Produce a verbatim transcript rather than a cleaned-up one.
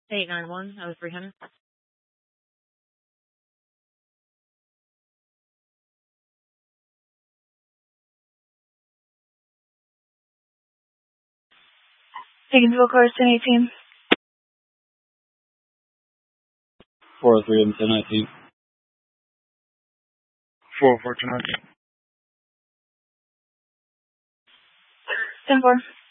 eight nine one, oh three hundred. Higginsville cars ten eighteen. four oh three and ten nineteen. four oh four ten nineteen. ten four.